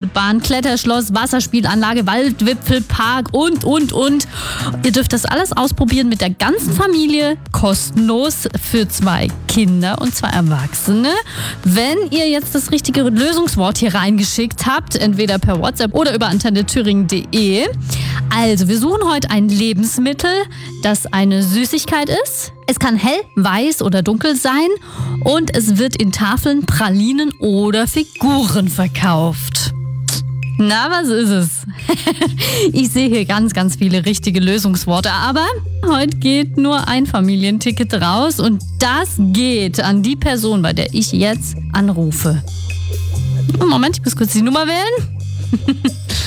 Seilbahn, Kletterschloss, Wasserspielanlage, Waldwipfelpark und. Ihr dürft das alles ausprobieren mit der ganzen Familie, kostenlos für 2 Kinder und 2 Erwachsene. Wenn ihr jetzt das richtige Lösungswort hier reingeschickt habt, entweder per WhatsApp oder über antennethüringen.de. Also, wir suchen heute ein Lebensmittel, das eine Süßigkeit ist. Es kann hell, weiß oder dunkel sein und es wird in Tafeln, Pralinen oder Figuren verkauft. Na, was ist es? Ich sehe hier ganz, ganz viele richtige Lösungsworte, aber heute geht nur ein Familienticket raus und das geht an die Person, bei der ich jetzt anrufe. Moment, ich muss kurz die Nummer wählen.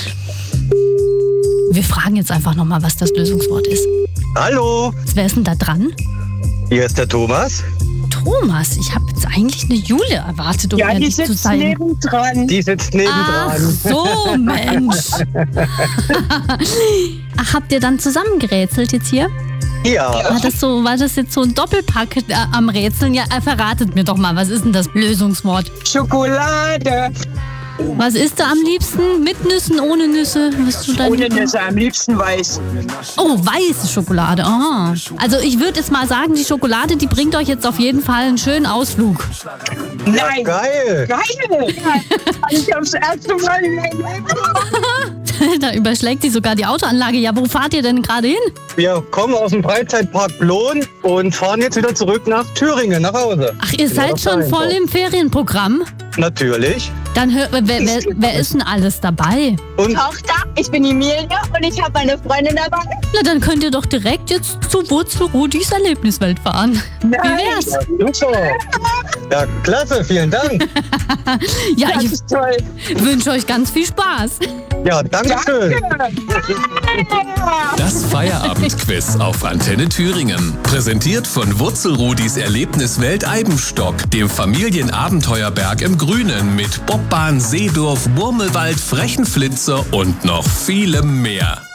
Wir fragen jetzt einfach nochmal, was das Lösungswort ist. Hallo, Wer ist denn da dran? hier ist der Thomas. Thomas, ich habe jetzt eigentlich eine Jule erwartet, um Ja, die ehrlich zu sitzt sein. nebendran. Die sitzt Ach nebendran. so, Mensch. Ach, habt ihr dann zusammengerätselt jetzt hier? Ja, War das jetzt so ein Doppelpack am Rätseln? Ja, verratet mir doch mal, was ist denn das Lösungswort? Schokolade. Was isst du am liebsten? Mit Nüssen, ohne Nüsse? Was du da Ohne Nüsse, am liebsten weiß. Oh, weiße Schokolade. Oh. Also ich würde jetzt mal sagen, die Schokolade, die bringt euch jetzt auf jeden Fall einen schönen Ausflug. Nein. geil. Geil. Ich hab's erste Mal in meinem Leben. Da überschlägt sie sogar die Autoanlage. Ja, wo fahrt ihr denn gerade hin? Wir kommen aus dem Freizeitpark Blohn und fahren jetzt wieder zurück nach Thüringen, nach Hause. Ach, ihr seid schon voll im Ferienprogramm? Natürlich. Dann wer ist denn alles dabei? Und Tochter, ich bin Emilia und ich habe meine Freundin dabei. Na, dann könnt ihr doch direkt jetzt zu Wurzelrudis Erlebniswelt fahren. Wie wär's? super. Ja, klasse, vielen Dank. Ja, Das ich ist toll. wünsche euch ganz viel Spaß. Ja, danke schön. Das Feierabendquiz auf Antenne Thüringen. Präsentiert von Wurzelrudis Erlebniswelt Eibenstock, dem Familienabenteuerberg im Grünen mit Bobbahn, Seedorf, Murmelwald, Frechenflitzer und noch vielem mehr.